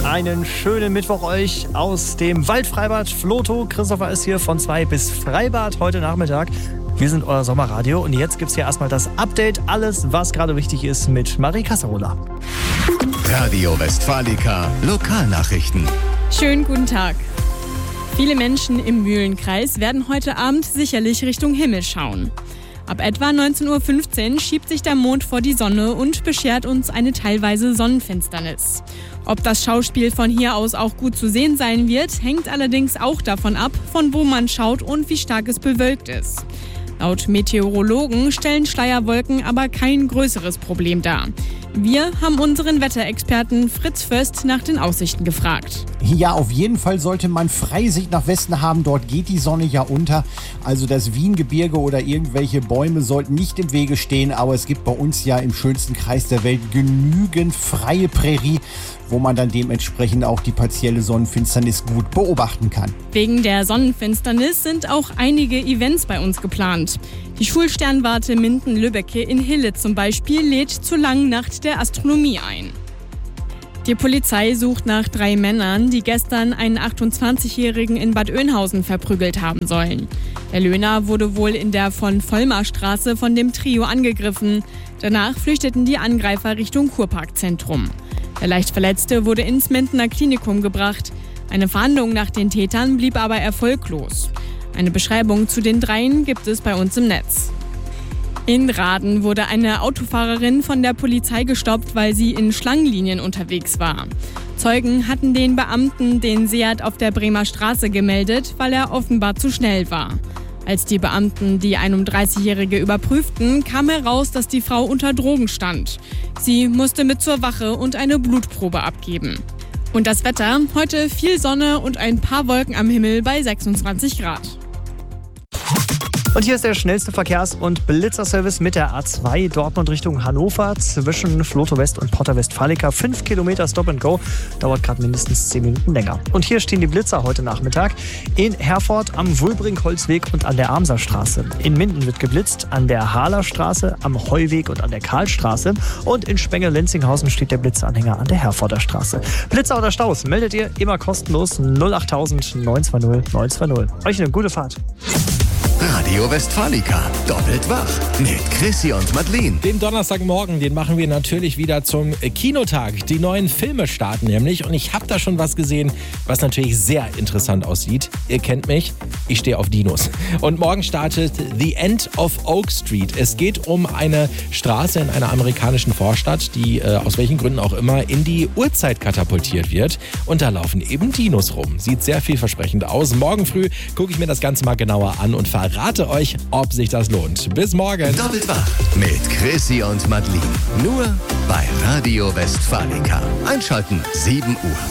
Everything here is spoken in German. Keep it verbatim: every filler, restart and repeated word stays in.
einen schönen Mittwoch euch aus dem Waldfreibad Floto. Christopher ist hier von zwei bis Freibad heute Nachmittag. Wir sind euer Sommerradio und jetzt gibt es hier erstmal das Update. Alles, was gerade wichtig ist mit Marie Kasserola. Radio Westfalica Lokalnachrichten. Schönen guten Tag. Viele Menschen im Mühlenkreis werden heute Abend sicherlich Richtung Himmel schauen. Ab etwa neunzehn Uhr fünfzehn schiebt sich der Mond vor die Sonne und beschert uns eine teilweise Sonnenfinsternis. Ob das Schauspiel von hier aus auch gut zu sehen sein wird, hängt allerdings auch davon ab, von wo man schaut und wie stark es bewölkt ist. Laut Meteorologen stellen Schleierwolken aber kein größeres Problem dar. Wir haben unseren Wetterexperten Fritz Föst nach den Aussichten gefragt. Ja, auf jeden Fall sollte man Freisicht nach Westen haben. Dort geht die Sonne ja unter. Also das Wiengebirge oder irgendwelche Bäume sollten nicht im Wege stehen. Aber es gibt bei uns ja im schönsten Kreis der Welt genügend freie Prärie, wo man dann dementsprechend auch die partielle Sonnenfinsternis gut beobachten kann. Wegen der Sonnenfinsternis sind auch einige Events bei uns geplant. Die Schulsternwarte Minden-Lübbecke in Hille zum Beispiel lädt zur langen Nacht der Astronomie ein. Die Polizei sucht nach drei Männern, die gestern einen achtundzwanzigjährigen in Bad Oeynhausen verprügelt haben sollen. Der Löhner wurde wohl in der von Vollmarstraße von dem Trio angegriffen. Danach flüchteten die Angreifer Richtung Kurparkzentrum. Der Leichtverletzte wurde ins Mindener Klinikum gebracht. Eine Fahndung nach den Tätern blieb aber erfolglos. Eine Beschreibung zu den dreien gibt es bei uns im Netz. In Raden wurde eine Autofahrerin von der Polizei gestoppt, weil sie in Schlangenlinien unterwegs war. Zeugen hatten den Beamten den Seat auf der Bremer Straße gemeldet, weil er offenbar zu schnell war. Als die Beamten die einunddreißigjährige überprüften, kam heraus, dass die Frau unter Drogen stand. Sie musste mit zur Wache und eine Blutprobe abgeben. Und das Wetter? Heute viel Sonne und ein paar Wolken am Himmel bei sechsundzwanzig Grad. Und hier ist der schnellste Verkehrs- und Blitzerservice mit der A zwei Dortmund Richtung Hannover zwischen Floto West und Porta Westfalica. Fünf Kilometer Stop and Go, dauert gerade mindestens zehn Minuten länger. Und hier stehen die Blitzer heute Nachmittag in Herford am Wulbrink-Holzweg und an der Amserstraße. In Minden wird geblitzt, an der Hahler-Straße, am Heuweg und an der Karlstraße. Und in Spenge-Lenzinghausen steht der Blitzeranhänger an der Herforder Straße. Blitzer oder Staus meldet ihr immer kostenlos null achttausend neun zwei null neun zwei null. Euch eine gute Fahrt. Radio Westfalica doppelt wach mit Chrissy und Madeleine. Den Donnerstagmorgen, den machen wir natürlich wieder zum Kinotag. Die neuen Filme starten nämlich und ich habe da schon was gesehen, was natürlich sehr interessant aussieht. Ihr kennt mich, ich stehe auf Dinos. Und morgen startet The End of Oak Street. Es geht um eine Straße in einer amerikanischen Vorstadt, die äh, aus welchen Gründen auch immer in die Urzeit katapultiert wird. Und da laufen eben Dinos rum. Sieht sehr vielversprechend aus. Morgen früh gucke ich mir das Ganze mal genauer an und verrate euch, ob sich das lohnt. Bis morgen. Doppelt wach mit Chrissy und Madeleine. Nur bei Radio Westfalica. Einschalten sieben Uhr.